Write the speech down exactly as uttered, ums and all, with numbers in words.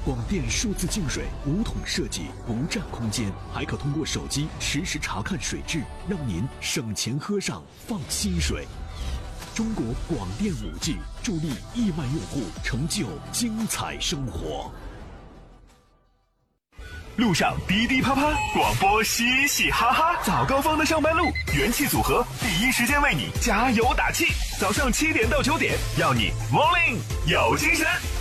广电数字净水无桶设计，不占空间，还可通过手机实时查看水质，让您省钱喝上放心水。中国广电五 G 助力亿万用户成就精彩生活。 路上滴滴啪啪，广播嘻嘻哈哈，早高峰的上班路，元气组合第一时间为你加油打气。早上七点到九点，要你 morning 有精神。